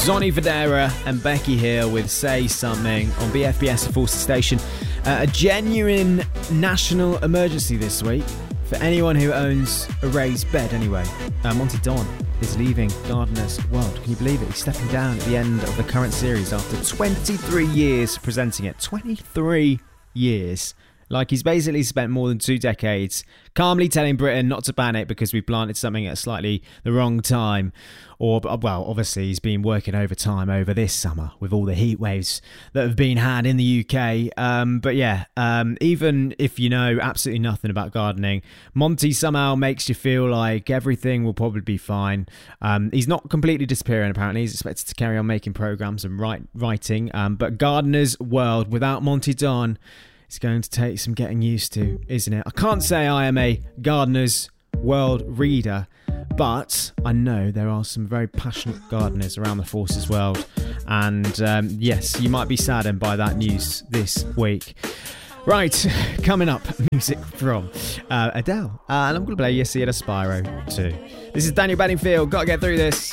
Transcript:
Zonny Fodera and Becky Hill with Say Something on BFBS The Forces Station. A genuine national emergency this week for anyone who owns a raised bed anyway. Monty Don is leaving Gardener's World. Can you believe it? He's stepping down at the end of the current series after 23 years presenting it. 23 years. Like, he's basically spent more than 2 decades calmly telling Britain not to panic because we planted something at slightly the wrong time. Or, well, obviously he's been working overtime over this summer with all the heat waves that have been had in the UK. But yeah, even if you know absolutely nothing about gardening, Monty somehow makes you feel like everything will probably be fine. He's not completely disappearing, apparently. He's expected to carry on making programmes and writing. But Gardener's World without Monty Don, it's going to take some getting used to, isn't it? I can't say I am a Gardener's World reader, but I know there are some very passionate gardeners around the Forces world. And yes, you might be saddened by that news this week. Right, coming up, music from Adele. And I'm going to play Yes, See It, Spyro too. This is Daniel Bedingfield. Got to get through this.